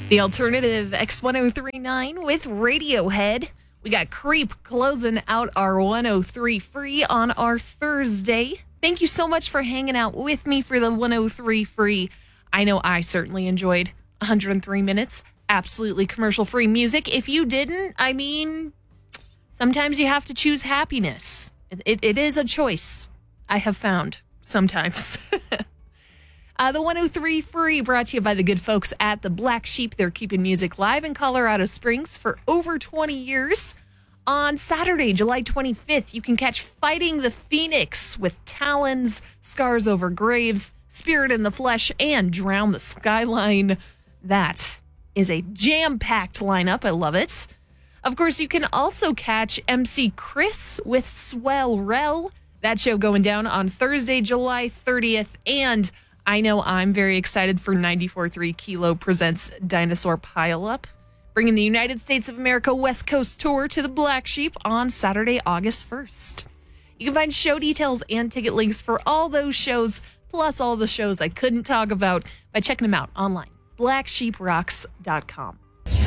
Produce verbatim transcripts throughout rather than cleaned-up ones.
The alternative X ten thirty-nine with Radiohead. We got Creep closing out our one oh three Free on our Thursday. Thank you so much for hanging out with me for the one oh three Free. I know I certainly enjoyed one hundred three minutes. Absolutely commercial-free music. If you didn't, I mean, sometimes you have to choose happiness. It, it, it is a choice, I have found, sometimes. uh, the one oh three Free brought to you by the good folks at the Black Sheep. They're keeping music live in Colorado Springs for over twenty years. On Saturday, July twenty-fifth, you can catch Fighting the Phoenix with Talons, Scars Over Graves, Spirit in the Flesh, and Drown the Skyline. That is a jam-packed lineup. I love it. Of course, you can also catch M C Chris with Swell Rel. That show going down on Thursday, July thirtieth. And I know I'm very excited for ninety-four point three Kilo presents Dinosaur Pileup, bringing the United States of America West Coast Tour to the Black Sheep on Saturday, August first. You can find show details and ticket links for all those shows, plus all the shows I couldn't talk about, by checking them out online. black sheep rocks dot com.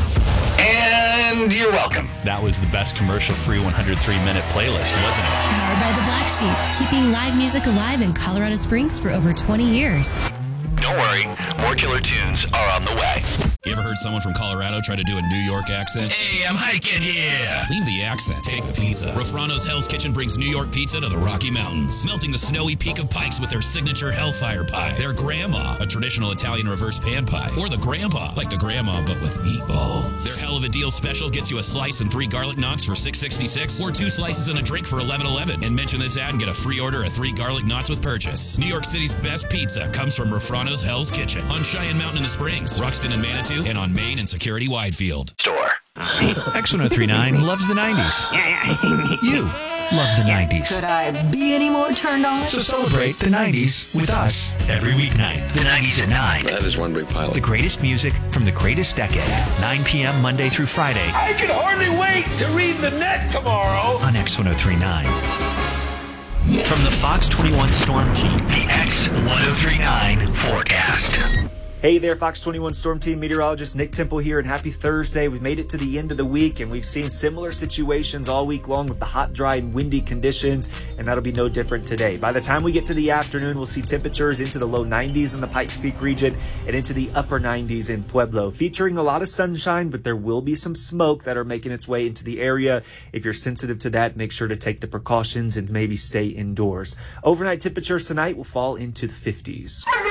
And you're welcome. That was the best commercial-free one hundred three minute playlist, wasn't it? Powered by the Black Sheep, keeping live music alive in Colorado Springs for over twenty years. Don't worry, more killer tunes are on the way. You ever heard someone from Colorado try to do a New York accent? Hey, I'm hiking here. Leave the accent. Take the pizza. Rafrano's Hell's Kitchen brings New York pizza to the Rocky Mountains, melting the snowy peak of Pikes with their signature Hellfire Pie, their Grandma, a traditional Italian reverse pan pie, or the Grandpa, like the Grandma but with meatballs. Their Hell of a Deal special gets you a slice and three garlic knots for six sixty-six, or two slices and a drink for eleven eleven. And mention this ad and get a free order of three garlic knots with purchase. New York City's best pizza comes from Rafrano's Hell's Kitchen on Cheyenne Mountain in the Springs, Ruxton and Manitou, and on Main and Security Widefield. Store. X ten thirty-nine loves the nineties. You love the nineties. Could I be any more turned on? So celebrate the nineties with us every weeknight. The nineties at nine. That is one big pile. The greatest music from the greatest decade. nine p.m. Monday through Friday I can hardly wait to read the net tomorrow. on X ten thirty-nine. From the Fox twenty-one Storm Team, The X ten thirty-nine forecast. Hey there, Fox twenty-one Storm Team meteorologist Nick Temple here, and happy Thursday. We've made it to the end of the week, and we've seen similar situations all week long with the hot, dry, and windy conditions, and that'll be no different today. By the time we get to the afternoon, we'll see temperatures into the low nineties in the Pikes Peak region and into the upper nineties in Pueblo, featuring a lot of sunshine, but there will be some smoke that are making its way into the area. If you're sensitive to that, make sure to take the precautions and maybe stay indoors. Overnight temperatures tonight will fall into the fifties.